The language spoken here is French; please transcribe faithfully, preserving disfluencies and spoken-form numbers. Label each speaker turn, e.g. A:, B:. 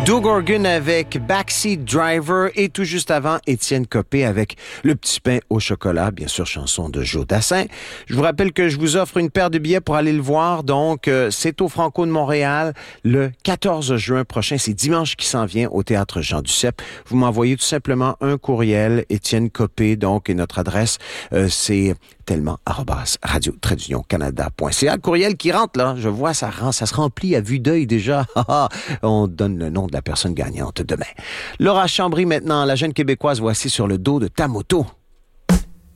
A: Doug Organ avec Backseat Driver et tout juste avant, Étienne Copé avec Le Petit Pain au chocolat, bien sûr, chanson de Joe Dassin. Je vous rappelle que je vous offre une paire de billets pour aller le voir. Donc, euh, c'est au Franco de Montréal le quatorze juin prochain. C'est dimanche qui s'en vient au Théâtre Jean Duceppe. Vous m'envoyez tout simplement un courriel, Étienne Copé, donc, et notre adresse, euh, c'est tellement arobase radio traduction canada point c a. Le courriel qui rentre, là, je vois, ça, rend, ça se remplit à vue d'œil déjà. On donne le nom de la personne gagnante demain. Laura Chambry, maintenant, la jeune Québécoise, voici Sur le dos de ta moto.